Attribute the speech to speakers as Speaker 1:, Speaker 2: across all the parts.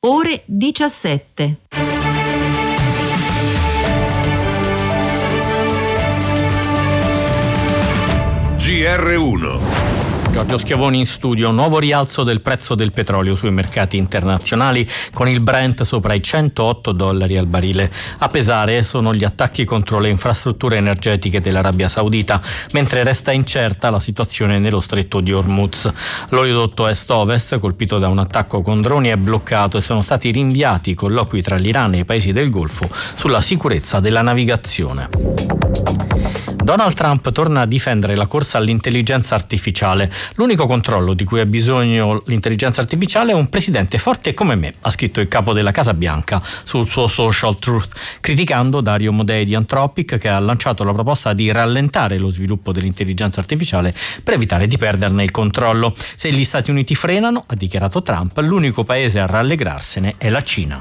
Speaker 1: ore 17.
Speaker 2: GR1.
Speaker 3: Giorgio Schiavoni in studio. Nuovo rialzo del prezzo del petrolio sui mercati internazionali, con il Brent sopra i $108 al barile. A pesare sono gli attacchi contro le infrastrutture energetiche dell'Arabia Saudita, mentre resta incerta la situazione nello stretto di Hormuz. L'oleodotto est-ovest, colpito da un attacco con droni, è bloccato e sono stati rinviati i colloqui tra l'Iran e i paesi del Golfo sulla sicurezza della navigazione. Donald Trump torna a difendere la corsa all'intelligenza artificiale. L'unico controllo di cui ha bisogno l'intelligenza artificiale è un presidente forte come me, ha scritto il capo della Casa Bianca sul suo social truth, criticando Dario Amodei di Anthropic, che ha lanciato la proposta di rallentare lo sviluppo dell'intelligenza artificiale per evitare di perderne il controllo. Se gli Stati Uniti frenano, ha dichiarato Trump, l'unico paese a rallegrarsene è la Cina.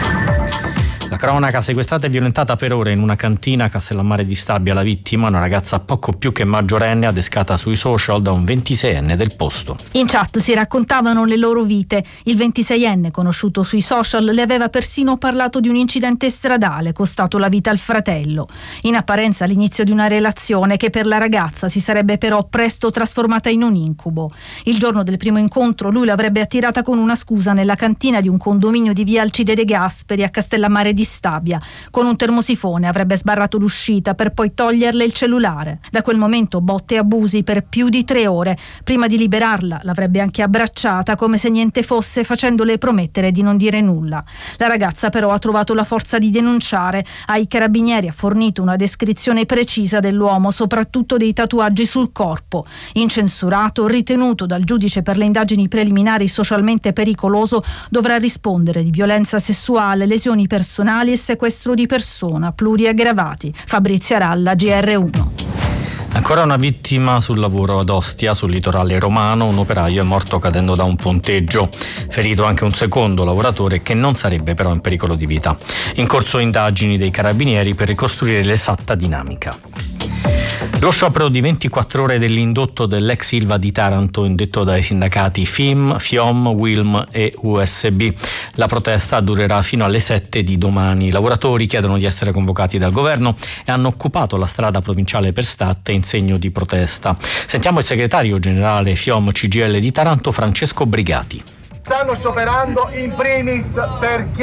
Speaker 3: La cronaca: sequestrata e violentata per ore in una cantina a Castellammare di Stabia la vittima, una ragazza poco più che maggiorenne, adescata sui social da un 26enne del posto.
Speaker 4: In chat si raccontavano le loro vite. Il 26enne, conosciuto sui social, le aveva persino parlato di un incidente stradale costato la vita al fratello. In apparenza l'inizio di una relazione che per la ragazza si sarebbe però presto trasformata in un incubo. Il giorno del primo incontro lui l'avrebbe attirata con una scusa nella cantina di un condominio di via Alcide De Gasperi a Castellammare di Stabia. Con un termosifone avrebbe sbarrato l'uscita per poi toglierle il cellulare. Da quel momento botte e abusi per più di 3 ore. Prima di liberarla l'avrebbe anche abbracciata come se niente fosse, facendole promettere di non dire nulla. La ragazza però ha trovato la forza di denunciare. Ai carabinieri ha fornito una descrizione precisa dell'uomo, soprattutto dei tatuaggi sul corpo. Incensurato, ritenuto dal giudice per le indagini preliminari socialmente pericoloso, dovrà rispondere di violenza sessuale, lesioni personali e sequestro di persona, pluriaggravati. Fabrizio Aralla, GR1.
Speaker 3: Ancora una vittima sul lavoro ad Ostia, sul litorale romano. Un operaio è morto cadendo da un ponteggio. Ferito anche un secondo lavoratore che non sarebbe però in pericolo di vita. In corso indagini dei carabinieri per ricostruire l'esatta dinamica. Lo sciopero di 24 ore dell'indotto dell'ex Ilva di Taranto, indetto dai sindacati FIM, FIOM, WILM e USB. La protesta durerà fino alle 7 di domani. I lavoratori chiedono di essere convocati dal governo e hanno occupato la strada provinciale per Statte in segno di protesta. Sentiamo il segretario generale FIOM CGIL di Taranto, Francesco Brigati.
Speaker 5: Stanno scioperando in primis perché